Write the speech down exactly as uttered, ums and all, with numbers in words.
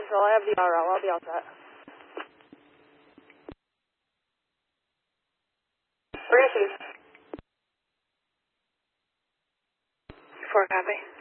Control, I have the R L. I'll be all set. Three, two. Four, copy.